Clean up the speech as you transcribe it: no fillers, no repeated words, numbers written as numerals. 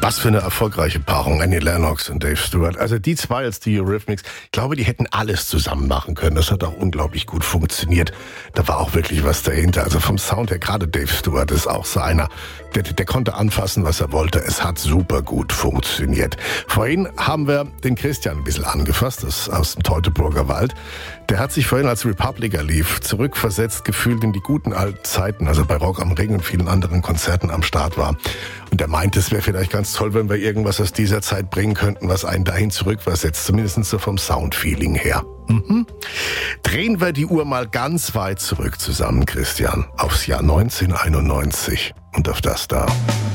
Was für eine erfolgreiche Paarung, Annie Lennox und Dave Stewart. Also die zwei als die Eurythmics, ich glaube, die hätten alles zusammen machen können. Das hat auch unglaublich gut funktioniert. Da war auch wirklich was dahinter. Also vom Sound her, gerade Dave Stewart ist auch so einer, der konnte anfassen, was er wollte. Es hat super gut funktioniert. Vorhin haben wir den Christian ein bisschen angefasst, das ist aus dem Teutoburger Wald. Der hat sich vorhin, als Republica lief, zurückversetzt gefühlt in die guten alten Zeiten, also bei Rock am Ring und vielen anderen Konzerten am Start war. Und er meint, es wäre vielleicht ganz toll, wenn wir irgendwas aus dieser Zeit bringen könnten, was einen dahin zurückversetzt, zumindest so vom Soundfeeling her. Drehen wir die Uhr mal ganz weit zurück zusammen, Christian, aufs Jahr 1991 und auf das da.